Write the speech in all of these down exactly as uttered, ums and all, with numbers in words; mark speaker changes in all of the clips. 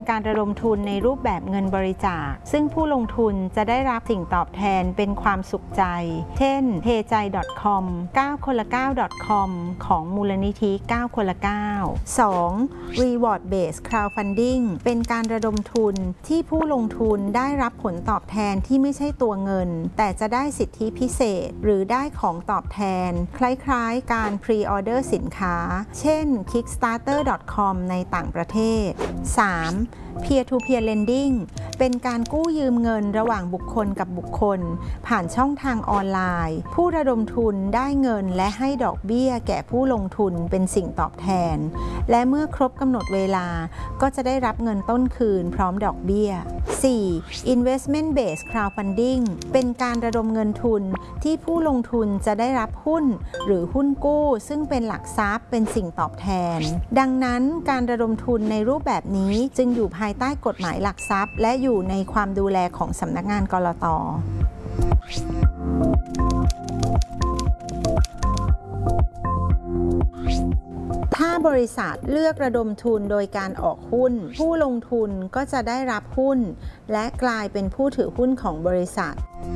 Speaker 1: การระดมทุนในรูปแบบเงินบริจาคซึ่งผู้ลงทุนจะได้รับสิ่งตอบแทนเป็นความสุขใจ เช่น เทใจ คอม เก้าคนละเก้า คอม ของมูลนิธิเก้าคนละเก้า สอง Reward Based Crowdfunding เป็นการระดมทุนที่ผู้ลงทุนได้รับผลตอบแทนที่ไม่ใช่ตัวเงินแต่จะได้สิทธิพิเศษหรือได้ของตอบแทนคล้ายๆการ Pre-order สินค้าเช่น คิกสตาร์เตอร์ ดอท คอม ในต่างประเทศ สาม Peer-to-peer lending เป็นการกู้ยืมเงินระหว่างบุคคลกับบุคคลผ่านช่องทางออนไลน์ผู้ระดมทุนได้เงินและให้ดอกเบี้ยแก่ผู้ลงทุนเป็นสิ่งตอบแทนและเมื่อครบกำหนดเวลาก็จะได้รับเงินต้นคืนพร้อมดอกเบี้ย สี่ Investment Based Crowdfunding เป็นการระดมเงินทุนที่ผู้ลงทุนจะได้รับหุ้นหรือหุ้นกู้ซึ่งเป็นหลักทรัพย์เป็นสิ่งตอบแทนดังนั้นการระดมทุนในรูปแบบนี้จึงอยู่ภายใต้กฎหมายหลักทรัพย์และอยู่ในความดูแลของสำนักงานกลต.ถ้าบริษัทเลือกระดมทุนโดยการออกหุ้นผู้ลงทุนก็จะได้รับหุ้นและกลายเป็นผู้ถือหุ้นของบริษัท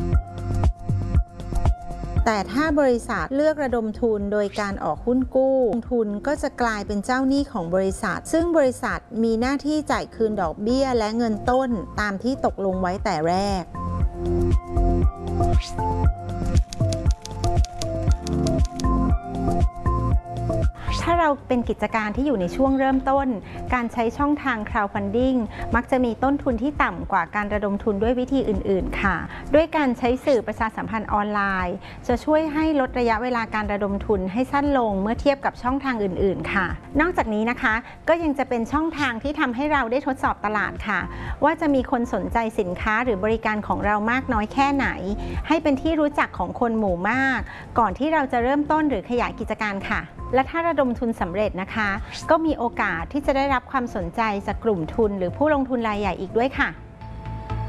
Speaker 1: แต่ถ้าบริษัทเลือกระดมทุนโดยการออกหุ้นกู้ลงทุนก็จะกลายเป็นเจ้าหนี้ของบริษัทซึ่งบริษัทมีหน้าที่จ่ายคืนดอกเบี้ยและเงินต้นตามที่ตกลงไว้แต่แรกถ้าเราเป็นกิจการที่อยู่ในช่วงเริ่มต้นการใช้ช่องทาง crowdfunding มักจะมีต้นทุนที่ต่ำกว่าการระดมทุนด้วยวิธีอื่นๆค่ะด้วยการใช้สื่อประชาสัมพันธ์ออนไลน์จะช่วยให้ลดระยะเวลาการระดมทุนให้สั้นลงเมื่อเทียบกับช่องทางอื่นๆค่ะนอกจากนี้นะคะก็ยังจะเป็นช่องทางที่ทำให้เราได้ทดสอบตลาดค่ะว่าจะมีคนสนใจสินค้าหรือบริการของเรามากน้อยแค่ไหนให้เป็นที่รู้จักของคนหมู่มากก่อนที่เราจะเริ่มต้นหรือขยายกิจการค่ะและถ้าระดมทุนสำเร็จนะคะก็มีโอกาสที่จะได้รับความสนใจจากกลุ่มทุนหรือผู้ลงทุนรายใหญ่อีกด้วยค่ะ